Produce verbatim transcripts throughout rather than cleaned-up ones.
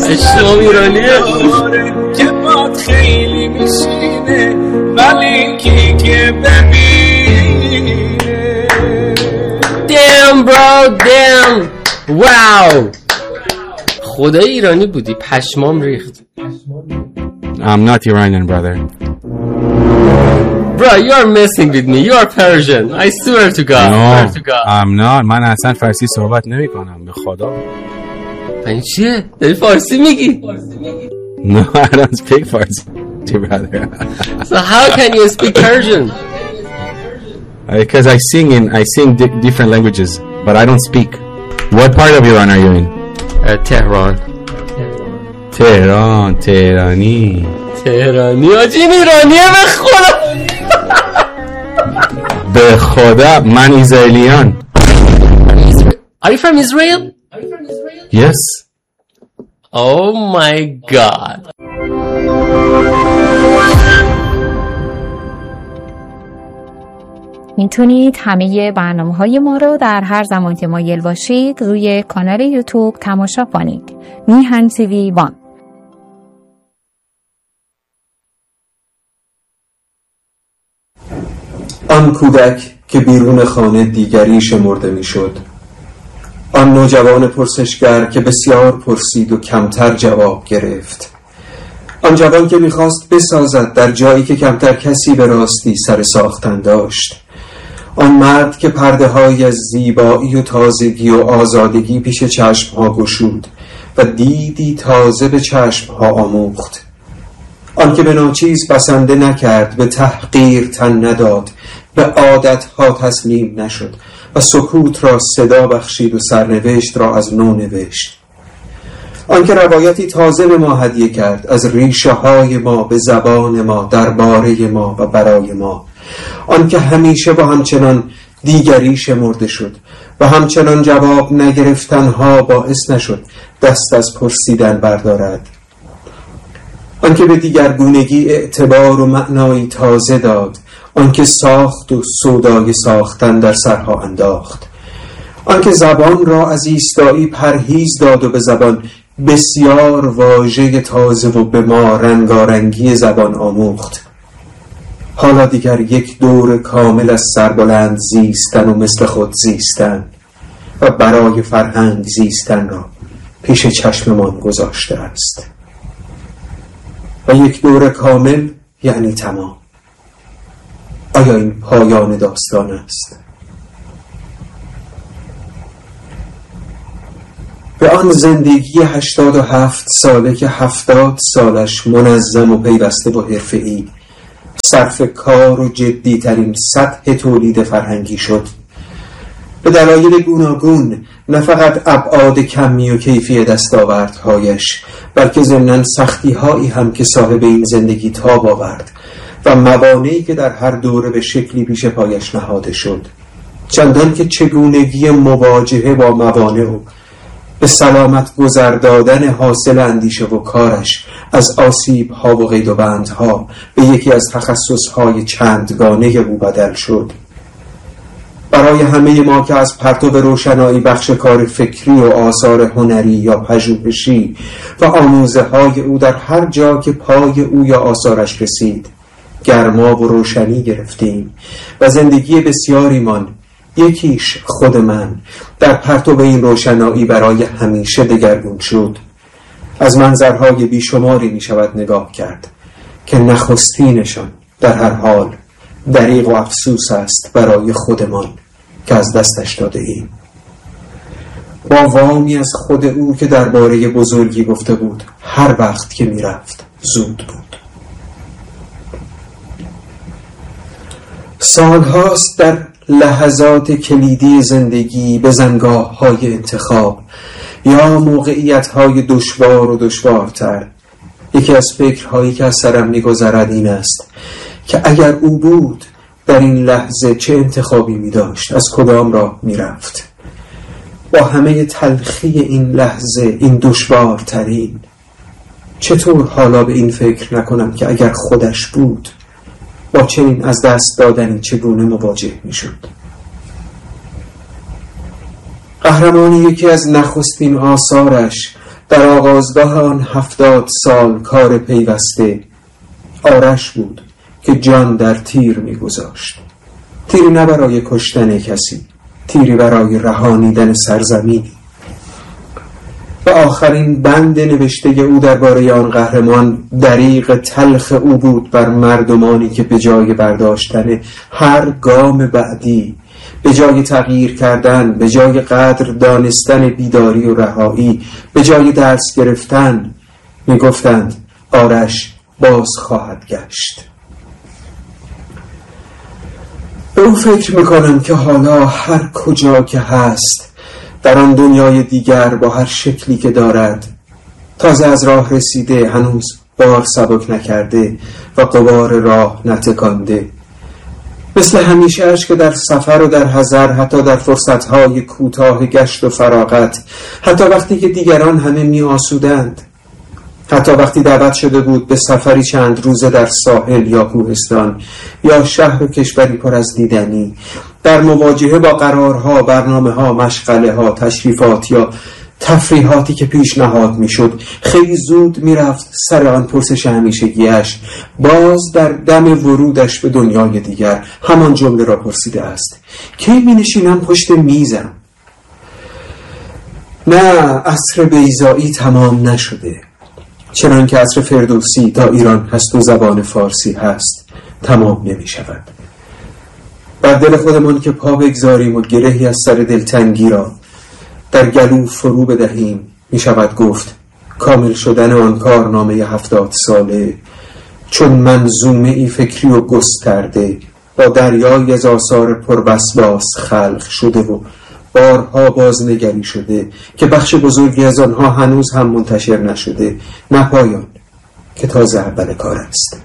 پشمام ایرانیه که باد خیلی میشینه ولی کی که ببینه. Damn bro damn wow خدای ایرانی بودی پشمام ریخت. I'm not Iranian brother. Bro you are messing with me. You are Persian. I swear to God. No swear to God. I'm not. من اصلا فارسی صحبت نمی کنم به خدا. این چیه؟ داری فارسی میگی؟ No I don't speak Farsi brother. So how can you speak Persian? Because I sing in I sing di- different languages but I don't speak. What part of Iran are you in? Uh, Tehran. تهران تهرانی تهرانی آجی این ایرانیه به خدا به خدا من اسرائیلیان. Are you from Israel? Yes. Oh my God. میتونید همه برنامه‌های ما رو در هر زمان که مایل باشید روی کانال یوتیوب تماشا کنید. میهن تیوی وان. آن کودک که بیرون خانه دیگری شمرده میشد، آن نوجوان پرسشگر که بسیار پرسید و کمتر جواب گرفت، آن جوان که میخواست بسازد در جایی که کمتر کسی به راستی سر ساختن داشت، آن مرد که پرده های از زیبایی و تازگی و آزادگی پیش چشم ها گشود و دیدی تازه به چشم ها آموخت، آن که به ناچیز بسنده نکرد، به تحقیر تن نداد، به عادت ها تسلیم نشد و سکوت را صدا بخشید و سرنوشت را از نو نوشت، آن که روایتی تازه به ما هدیه کرد از ریشه های ما به زبان ما درباره ما و برای ما، آن که همیشه با همچنان دیگری شمرده شد و همچنان جواب نگرفتنها باعث نشد دست از پرسیدن بردارد، آن که به دیگرگونگی اعتبار و معنایی تازه داد، آن که ساخت و سودای ساختن در سرها انداخت، آن که زبان را از ایستایی پرهیز داد و به زبان بسیار واژه تازه و به ما رنگارنگی زبان آموخت، حالا دیگر یک دور کامل از سربلند زیستن و مثل خود زیستن و برای فرهنگ زیستن را پیش چشممان گذاشته است و یک دور کامل یعنی تمام. آیا این پایان داستان است؟ به آن زندگی هشتاد و هفت ساله که هفتاد سالش منظم و پیوسته با حرفه‌ای صرف کار و جدی ترین سطح تولید فرهنگی شد، به دلایل گوناگون، نه فقط ابعاد کمی و کیفی دستاوردهایش بلکه ضمناً سختی‌هایی هم که صاحب این زندگی تاب آورد و موانعی که در هر دوره به شکلی پیش پایش نهاده شد، چندان که چگونگی مواجهه با موانع و به سلامت گذر دادن حاصل اندیشه و کارش از آسیب‌ها و قید و بندها به یکی از تخصص‌های چندگانه او بدل شد. برای همه ما که از پرتو روشنایی بخش کار فکری و آثار هنری یا پژوهشی و آموزه های او در هر جا که پای او یا آثارش رسید گرما و روشنی گرفتیم و زندگی بسیاریمان، یکیش خود من، در پرتو این روشنایی برای همیشه دگرگون شد، از منظرهای بیشماری می شود نگاه کرد که نخستینشان در هر حال دریغ و افسوس است برای خودمان که از دستش داده ایم. با وامی از خود او که درباره بزرگی گفته بود هر وقت که می رفت زود بود. سالهاست در لحظات کلیدی زندگی به زنگاه های انتخاب یا موقعیت های دشوار و دشوارتر، یکی از فکرهایی که از سرم می‌گذرد این است که اگر او بود در این لحظه چه انتخابی می داشت، از کدام راه می رفت. با همه تلخی این لحظه، این دشوارترین، چطور حالا به این فکر نکنم که اگر خودش بود با چنین از دست دادنی چگونه مواجه می شد. قهرمان یکی از نخستین آثارش در آغازگاه آن هفتاد سال کار پیوسته آرش بود که جان در تیر می‌گذاشت. تیری نه برای کشتن کسی، تیری برای رهانیدن سرزمینی. و آخرین بند نوشته او درباره آن قهرمان دریغ تلخ او بود بر مردمانی که به جای برداشتن هر گام بعدی، به جای تغییر کردن، به جای قدر دانستن بیداری و رهایی، به جای درس گرفتن، می گفتند آرش باز خواهد گشت. به او فکر میکنم که حالا هر کجا که هست در آن دنیای دیگر با هر شکلی که دارد، تازه از راه رسیده، هنوز بار سبک نکرده و غبار راه نتکانده، مثل همیشه اش که در سفر و در حضر، حتی در فرصتهای کوتاه گشت و فراغت، حتی وقتی که دیگران همه می آسودند، حتی وقتی دعوت شده بود به سفری چند روزه در ساحل یا کوهستان یا شهر و کشوری پر از دیدنی، در مواجهه با قرارها، برنامه‌ها، مشغله‌ها، تشریفات یا تفریحاتی که پیشنهاد میشد، خیلی زود میرفت سر آن پرسش همیشگیش. باز در دم ورودش به دنیای دیگر همان جمله را پرسیده است: کی می نشینم پشت میزم؟ نه، عصر بیضایی تمام نشده، چنان که عصر فردوسی تا ایران هست و زبان فارسی هست تمام نمی شود. بر دل خودمان که پا بگذاریم و گرهی از سر دلتنگی را در گلو فرو بدهیم، می شود گفت کامل شدن آن کارنامه هفتاد ساله چون منظومه ای فکری و گسترده با دریایی از آثار پربسباس خلق شده و بارها بازنگری شده که بخش بزرگی از آنها هنوز هم منتشر نشده، نه پایان که تازه اول کار است.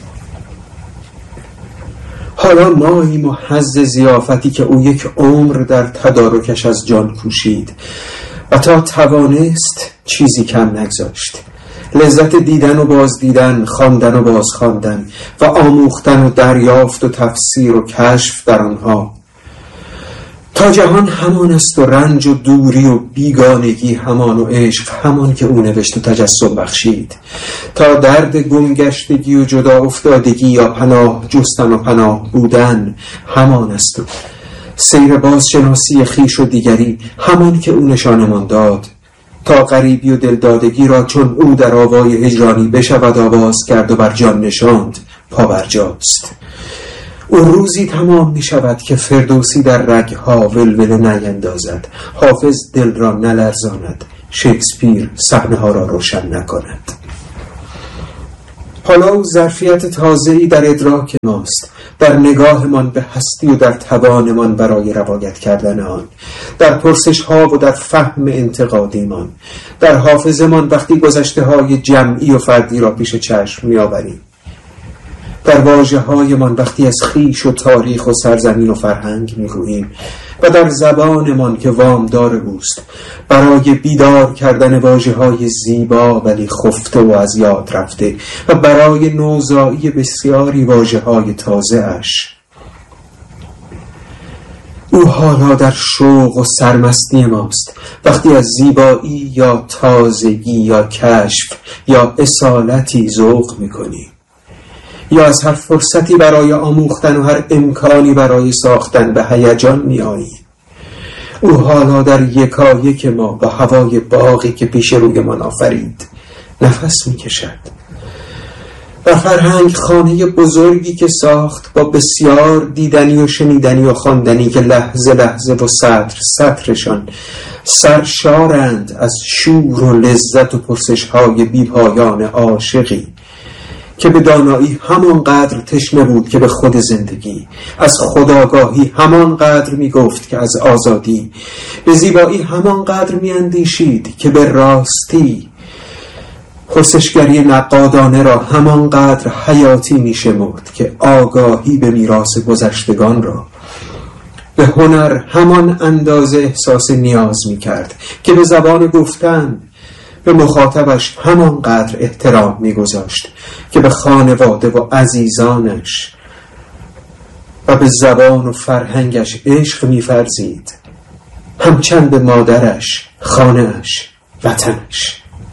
حالا ماییم و حظ ضیافتی که او یک عمر در تدارکش از جان کوشید و تا توانست چیزی کم نگذاشت. لذت دیدن و بازدیدن، خواندن و بازخواندن و آموختن و دریافت و تفسیر و کشف در آنها. تا جهان همان است و رنج و دوری و بیگانگی همان و عشق همان که او نوشت و تجسم بخشید. تا درد گمگشتگی و جدا افتادگی یا پناه جستن و پناه بودن همان است و سیر بازشناسی خیش و دیگری همان که او نشانمان داد. تا غریبی و دلدادگی را چون او در آوای هجرانی بشود آواز کرد و بر جان نشاند پا برجاست. اون روزی تمام می شود که فردوسی در رگها ولوله نیندازد، حافظ دل را نلرزاند، شکسپیر صحنه ها را روشن نکند. حالا او ظرفیت تازه‌ای در ادراک ماست، در نگاهمان به هستی و در توانمان برای روایت کردن آن، در پرسش ها و در فهم انتقادیمان، در حافظمان وقتی گذشته های جمعی و فردی را پیش چشم می آوریم، در واژه هایمان وقتی از خیش و تاریخ و سرزمین و فرهنگ میگوییم و در زبانمان که وامدار اوست برای بیدار کردن واژه های زیبا ولی خفته و از یاد رفته و برای نوزایی بسیاری واژه های تازه اش. او حالا در شوق و سرمستی ماست وقتی از زیبایی یا تازگی یا کشف یا اصالتی ذوق میکنیم، یا از هر فرصتی برای آموختن و هر امکانی برای ساختن به هیجان می آییم. او حالا در یکایک ما با هوای باغی که پیش روی من آفرید نفس می کشد. و فرهنگ خانه بزرگی که ساخت با بسیار دیدنی و شنیدنی و خواندنی که لحظه لحظه و سطر سطرشان سرشارند از شور و لذت و پرسش های بی پایان عاشقی که به دانایی همانقدر تشنه بود که به خود زندگی، از خودآگاهی همانقدر می گفت که از آزادی، به زیبایی همانقدر می اندیشید که به راستی، پرسشگری نقادانه را همانقدر حیاتی می شمرد که آگاهی به میراث گذشتگان را، به هنر همان اندازه احساس نیاز می کرد که به زبان گفتن به مخاطبش همانقدر احترام می‌گذاشت که به خانواده و عزیزانش و به زبان و فرهنگش عشق می‌ورزید، همچند به مادرش، خانه‌اش، وطنش.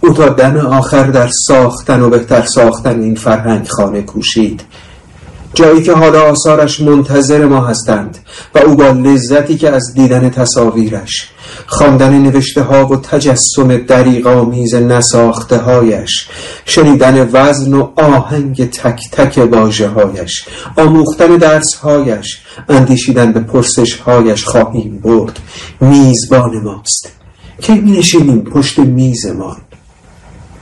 او تا دم آخر در ساختن و بهتر ساختن این فرهنگ خانه کوشید، جایی که حالا آثارش منتظر ما هستند و او با لذتی که از دیدن تصاویرش، خواندن نوشته ها و تجسم دریغ‌آمیز نساخته هایش، شنیدن وزن و آهنگ تک تک واژه هایش، آموختن درس هایش، اندیشیدن به پرسش هایش خواهیم برد. میزبان ماست. کی می نشینیم پشت میزمان؟